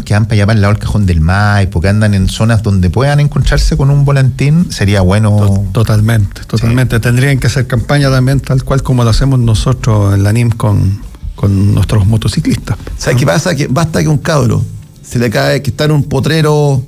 que van para allá, para el lado del Cajón del Maipo, que andan en zonas donde puedan encontrarse con un volantín, sería bueno. Totalmente. Sí. Tendrían que hacer campaña también, tal cual como lo hacemos nosotros en la NIM con nuestros motociclistas. ¿Sabes qué pasa? Que basta que un cabro se le cae, que está en un potrero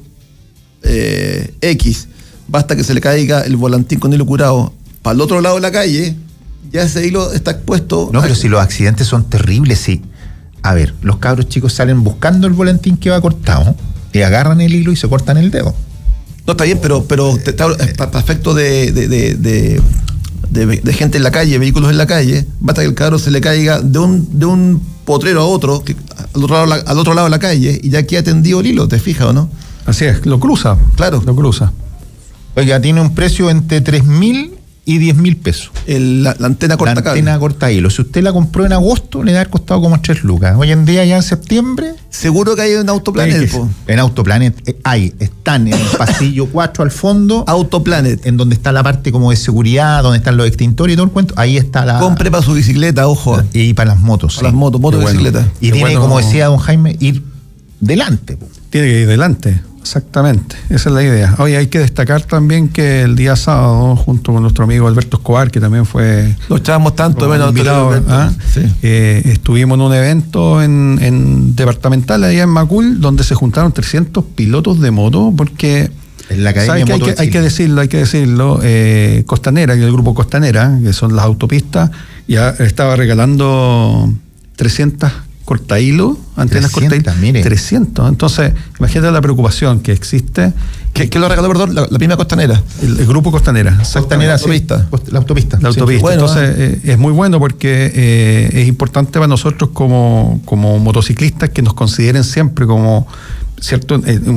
X, basta que se le caiga el volantín con hilo curado para el otro lado de la calle, ya ese hilo está expuesto. No, pero si los accidentes son terribles, sí. A ver, los cabros chicos salen buscando el volantín que va cortado y agarran el hilo y se cortan el dedo. No, está bien, pero para efecto de gente en la calle, vehículos en la calle, basta que el cabro se le caiga de un potrero a otro, al otro lado de la calle, y ya queda tendido el hilo, ¿te fijas o no? Así es, lo cruza. Claro. Lo cruza. Oiga, tiene un precio entre 3.000 y 10.000 pesos. La antena corta cable. La antena corta hilo. Si usted la compró en agosto, le va a haber costado como 3 lucas. Hoy en día, ya en septiembre. Seguro que hay en Autoplanet. En Autoplanet están en el pasillo 4 al fondo. Autoplanet. En donde está la parte como de seguridad, donde están los extintores y todo el cuento. Ahí está la. Compre para su bicicleta, ojo. Y para las motos. Para las motos y bicicletas. Y tiene, como decía don Jaime, ir delante. Tiene que ir delante. Exactamente, esa es la idea. Hoy hay que destacar también que el día sábado, junto con nuestro amigo Alberto Escobar, que también fue... Lo echábamos tanto de menos. Sí. Estuvimos en un evento en departamental allá en Macul, donde se juntaron 300 pilotos de moto, porque... En la Academia de Moto hay que decirlo, Costanera, el grupo Costanera, que son las autopistas, ya estaba regalando 300 cortahilo, antenas cortahilo, 300. Entonces, imagínate la preocupación que existe. ¿Qué lo regaló, perdón? La primera Costanera. El grupo Costanera. Costanera, autopista. Sí. La autopista. La autopista. Bueno, entonces, es muy bueno porque es importante para nosotros como motociclistas que nos consideren siempre como, ¿cierto?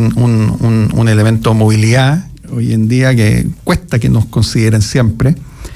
Un elemento de movilidad hoy en día que cuesta que nos consideren siempre.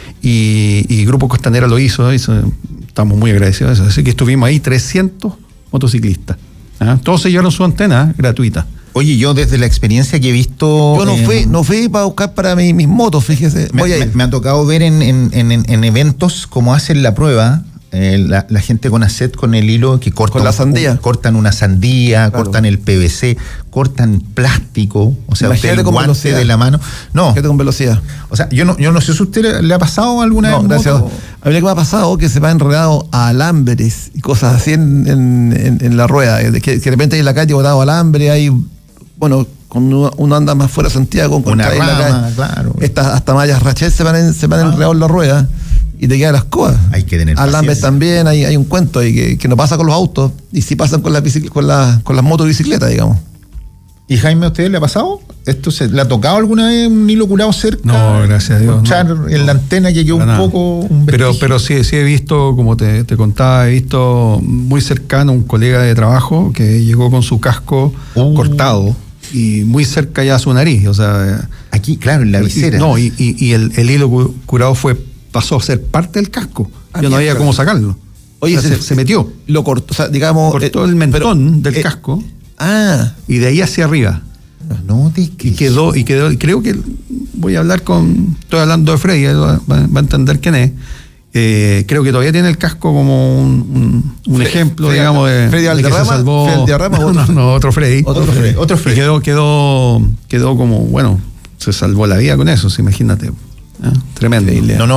Y Grupo Costanera lo hizo. Estamos muy agradecidos de eso. Así que estuvimos ahí 300 motociclistas. Todos se llevaron su antena gratuita. Oye, yo desde la experiencia que he visto... Yo no fui para buscar para mis motos, fíjese. Me ha tocado ver en eventos cómo hacen la prueba. La gente con ACET, con el hilo que cortan, con la sandía. Cortan una sandía, claro. Cortan el PVC, cortan plástico, o sea, usted el guante velocidad de la mano. No. Imagínate con velocidad. O sea, yo no sé si a usted le ha pasado alguna vez. No, gracias. A mí lo que me ha pasado es que se me ha enredado a alambres y cosas así en la rueda, que de repente hay en la calle botado alambre, hay, bueno, cuando uno anda más fuera de Santiago, con una rama, claro. Hasta mallas rachel se van enredado en la rueda. Y te quedan las cosas. Hay que tener alambres también, hay un cuento ahí que no pasa con los autos, y sí pasan con las motos y bicicletas, digamos. ¿Y Jaime, a usted le ha pasado? ¿Esto le ha tocado alguna vez un hilo curado cerca? No, gracias a Dios. En la antena que quedó un poco... Pero sí he visto, como te contaba, he visto muy cercano a un colega de trabajo que llegó con su casco cortado y muy cerca ya a su nariz. O sea, aquí, claro, en la visera. Y el hilo curado pasó a ser parte del casco. Yo no había cómo sacarlo. Oye, se metió. Lo cortó, o sea, digamos... Cortó el mentón del casco. Y de ahí hacia arriba. Y quedó, creo que estoy hablando de Freddy, él va a entender quién es. Creo que todavía tiene el casco como un ejemplo, digamos, de Freddy de que se salvó. Otro Freddy. Otro Freddy. Y quedó como, bueno, se salvó la vida con eso, imagínate. Tremendo.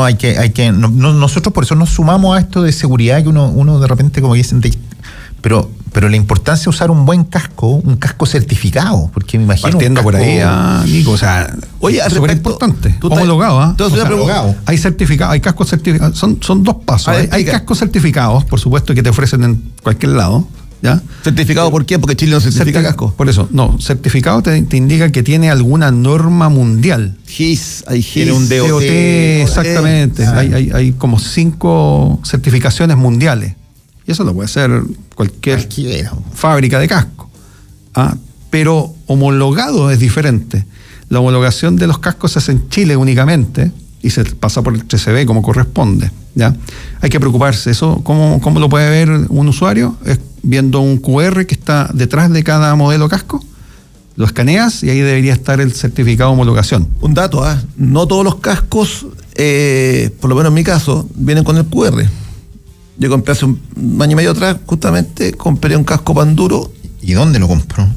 Nosotros por eso nos sumamos a esto de seguridad que uno de repente, como dicen, pero la importancia de usar un buen casco, un casco certificado, porque me imagino partiendo por ahí, Nico, o sea, oye, es súper importante, homologado, hay certificados, hay cascos certificados, son dos pasos, hay cascos certificados, por supuesto, que te ofrecen en cualquier lado. ¿Ya? ¿Certificado por qué? Porque Chile no certifica casco. Por eso, no, certificado te indica que tiene alguna norma mundial. Hay tiene un DOT, exactamente. Hay como 5 certificaciones mundiales. Y eso lo puede hacer cualquier fábrica de casco. Pero homologado es diferente. La homologación de los cascos se hace en Chile únicamente y se pasa por el TCB como corresponde. ¿Ya? Hay que preocuparse. Eso, ¿cómo lo puede ver un usuario? Es viendo un QR que está detrás de cada modelo casco, lo escaneas y ahí debería estar el certificado de homologación. Un dato, no todos los cascos, por lo menos en mi caso, vienen con el QR. Yo compré hace un año y medio atrás, justamente, compré un casco Panduro. ¿Y dónde lo compró?